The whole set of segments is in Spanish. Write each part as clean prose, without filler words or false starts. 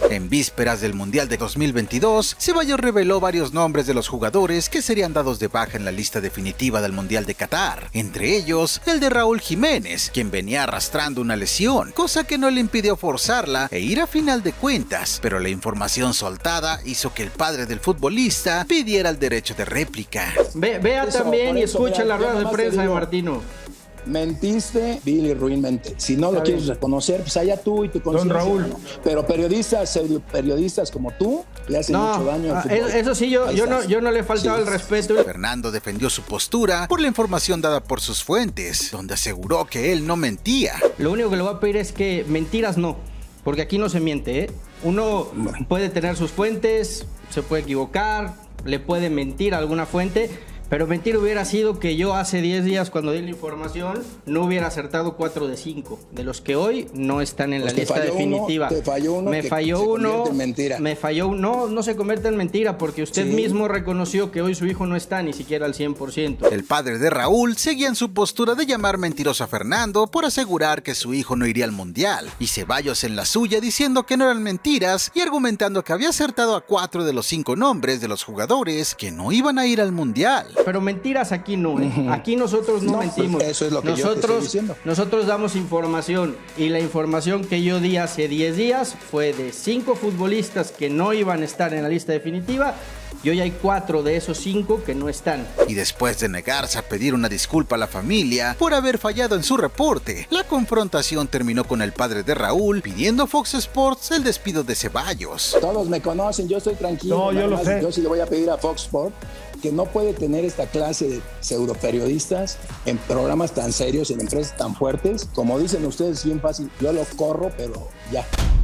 En vísperas del Mundial de 2022, Ceballos reveló varios nombres de los jugadores que serían dados de baja en la lista definitiva del Mundial de Qatar, entre ellos el de Raúl Jiménez, quien venía arrastrando una lesión, cosa que no le impidió forzarla e ir a final de cuentas, pero la información soltada hizo que el padre del futbolista pidiera el derecho de réplica. Vea eso, también y escucha la rueda de prensa de Martino. Mentiste, vil y ruinmente. Si no lo quieres reconocer, pues allá tú y tu conciencia. Don Raúl. ¿No? Pero periodistas como tú le hacen mucho daño al fútbol. Eso sí, yo no le faltaba el respeto. Fernando defendió su postura por la información dada por sus fuentes, donde aseguró que él no mentía. Lo único que le voy a pedir es que mentiras no, porque aquí no se miente, ¿eh? Uno puede tener sus fuentes, se puede equivocar, le puede mentir a alguna fuente, pero mentir hubiera sido que yo hace 10 días cuando di la información no hubiera acertado 4 de 5, de los que hoy no están en la lista definitiva. Te falló uno, me falló uno, no se convierte en mentira porque usted mismo reconoció que hoy su hijo no está ni siquiera al 100%. El padre de Raúl seguía en su postura de llamar mentiroso a Fernando por asegurar que su hijo no iría al Mundial, y Ceballos en la suya diciendo que no eran mentiras y argumentando que había acertado a 4 de los 5 nombres de los jugadores que no iban a ir al Mundial. Pero mentiras aquí no, ¿eh? Aquí nosotros no mentimos. Eso es lo que yo te estoy diciendo. Nosotros damos información y la información que yo di hace 10 días fue de 5 futbolistas que no iban a estar en la lista definitiva y hoy hay 4 de esos 5 que no están. Y después de negarse a pedir una disculpa a la familia por haber fallado en su reporte, la confrontación terminó con el padre de Raúl pidiendo a Fox Sports el despido de Ceballos. Todos me conocen, yo estoy tranquilo. No, yo lo sé. Yo sí le voy a pedir a Fox Sports que no puede tener esta clase de pseudoperiodistas en programas tan serios, en empresas tan fuertes. Como dicen ustedes, bien fácil, yo lo corro, pero ya.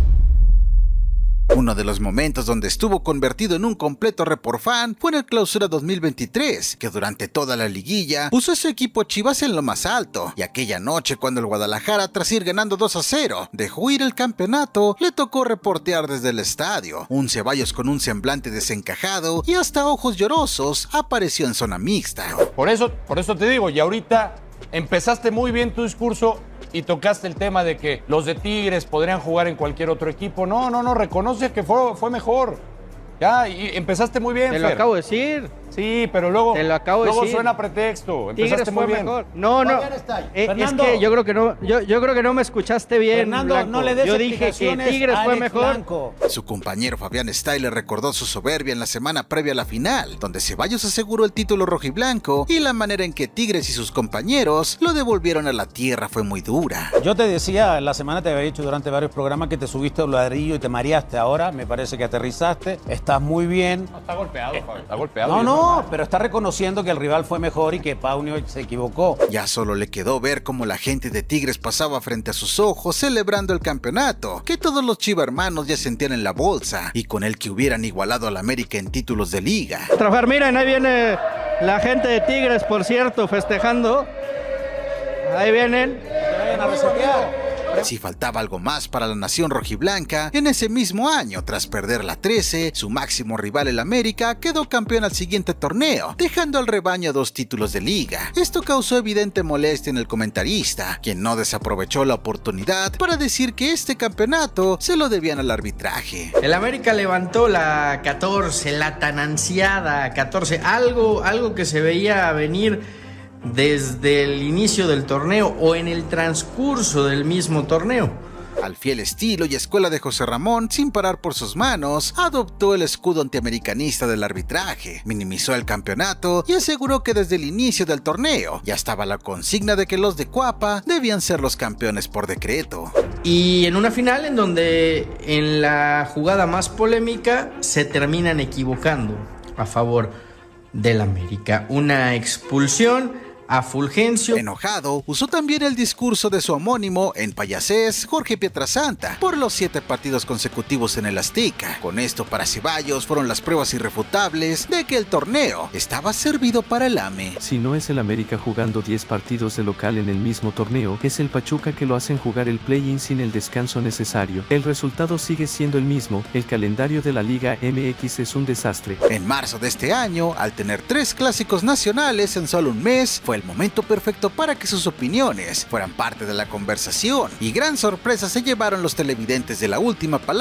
Uno de los momentos donde estuvo convertido en un completo reporfan fue en el Clausura 2023, que durante toda la liguilla puso a su equipo Chivas en lo más alto, y aquella noche cuando el Guadalajara, tras ir ganando 2-0, dejó ir el campeonato, le tocó reportear desde el estadio. Un Ceballos con un semblante desencajado y hasta ojos llorosos apareció en zona mixta. Por eso te digo, y ahorita empezaste muy bien tu discurso y tocaste el tema de que los de Tigres podrían jugar en cualquier otro equipo. No, reconoce que fue mejor. Ya, y empezaste muy bien, Te lo acabo de decir. Sí, pero luego, Te lo acabo de luego decir. suena pretexto. Empezaste Tigres muy fue bien. mejor. No. Es que yo creo que no me escuchaste bien, Fernando, Blanco. no le des yo dije que Tigres fue mejor. Blanco. Su compañero Fabián Steyler recordó su soberbia en la semana previa a la final, donde Ceballos aseguró el título rojiblanco y la manera en que Tigres y sus compañeros lo devolvieron a la tierra fue muy dura. Yo te decía, la semana te había dicho durante varios programas que te subiste al ladrillo y te mareaste. Ahora me parece que aterrizaste, estás muy bien. No, está golpeado, Fabio, está golpeado. No, pero está reconociendo que el rival fue mejor y que Paunio se equivocó. Ya solo le quedó ver cómo la gente de Tigres pasaba frente a sus ojos celebrando el campeonato, que todos los chivermanos ya sentían en la bolsa, y con el que hubieran igualado al América en títulos de liga. Trabajar, miren, ahí viene la gente de Tigres, por cierto, festejando. Ahí vienen. A resetear. Si faltaba algo más para la nación rojiblanca, en ese mismo año, tras perder la 13, su máximo rival el América quedó campeón al siguiente torneo, dejando al rebaño 2 títulos de liga. Esto causó evidente molestia en el comentarista, quien no desaprovechó la oportunidad para decir que este campeonato se lo debían al arbitraje. El América levantó la 14, la tan ansiada 14, algo que se veía venir desde el inicio del torneo o en el transcurso del mismo torneo. Al fiel estilo y escuela de José Ramón, sin parar por sus manos, adoptó el escudo antiamericanista del arbitraje, minimizó el campeonato y aseguró que desde el inicio del torneo ya estaba la consigna de que los de Cuapa debían ser los campeones por decreto. Y en una final en donde en la jugada más polémica se terminan equivocando a favor del América. Una expulsión a Fulgencio. Enojado, usó también el discurso de su homónimo en Payasés, Jorge Pietrasanta, por los 7 partidos consecutivos en el Azteca. Con esto para Ceballos fueron las pruebas irrefutables de que el torneo estaba servido para el AME. Si no es el América jugando 10 partidos de local en el mismo torneo, es el Pachuca que lo hacen jugar el play-in sin el descanso necesario. El resultado sigue siendo el mismo, el calendario de la Liga MX es un desastre. En marzo de este año, al tener 3 clásicos nacionales en solo un mes, fue el momento perfecto para que sus opiniones fueran parte de la conversación, y gran sorpresa se llevaron los televidentes de La Última Palabra